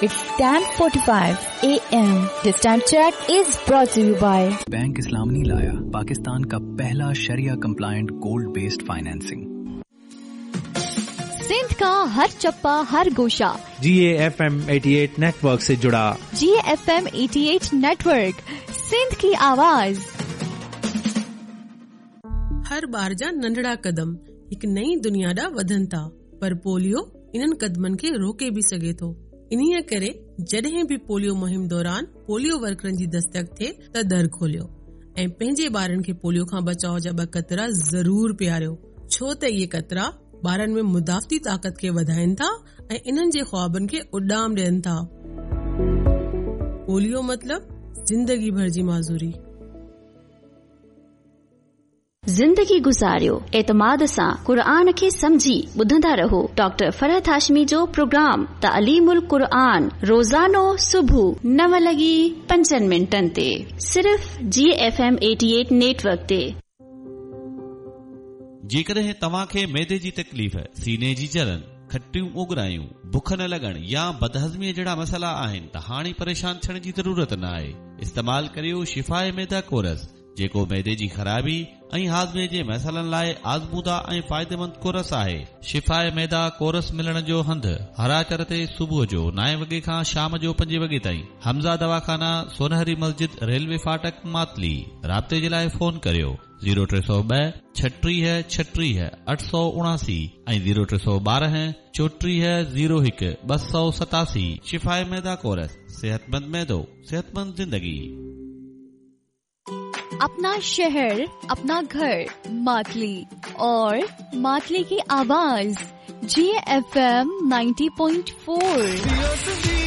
It's 10:45 AM. This time check is brought to you by bank इस्लामी लाया, पाकिस्तान का पहला शरिया compliant gold based financing. Sindh का हर चप्पा हर गोशा GAFM 88 नेटवर्क से जुड़ा। GAFM 88 नेटवर्क, सिंध की आवाज। हर बार जा नंढड़ा कदम हिक नई दुनिया ॾा वधनि था, पर पोलियो इन्हनि कदमनि खे रोके भी सघे थो। इन्हीअ करे जॾहिं भी पोलियो मुहिम दौरान पोलियो वर्करनि जी दस्तक थिए त दर खोलियो ऐं पंहिंजे ॿारनि खे पोलियो खां बचाव जा 2 क़तरा ज़रूर पियारियो, छो त इहे क़तरा ॿारनि में मुदाफ़ती ताक़त खे वधाइनि था ऐं इन्हनि जे ख्वाबनि खे उॾाम ॾियनि था। पोलियो मतलब जिंदगी भर जी माज़ूरी। ज़िंदगी गुज़ारियो एतमाद सां क़ुरान खे समझी ॿुधंदा रहो। डॉक्टर फरहत हाशमी जो प्रोग्राम तालीमुल क़ुरान रोज़ानो सुबुह 9:05 ते सिर्फ़ GFM 88 नेटवर्क ते। जेकॾहिं तव्हां खे मैदे जी तकलीफ़, सीने जी जलन, खटियूं उगरायूं, बुख न लॻण या बदहज़मीअ जहिड़ा मसइला आहिनि त हाणे परेशान थियण जी ज़रूरत न आहे। इस्तेमाल करियो शिफ़ाए मैदा कोरस, जेको मैदे जी ख़राबी ऐं हाज़मे जे मसइलनि लाइ आज़मूदा ऐं फ़ाइदेमंद कोरस आहे। शिफ़ाए मैदा कोरस मिलण जो हंधि हराचर ते सुबुह जो 9 वॻे खां शाम जो 5 वॻे ताईं। हमज़ा दवाखाना, सोनहरी मस्जिद, रेलवे फाटक, मातली। राब्ते जे लाइ फ़ोन करियो 0302 36 36 879 ऐं 0312 34 01 287। शिफ़ाए मैदा कोरस, सेहतमंद मैदो, सेहतमंद जिंदगी। अपना शहर, अपना घर, मातली और मातली की आवाज GFM 90.4।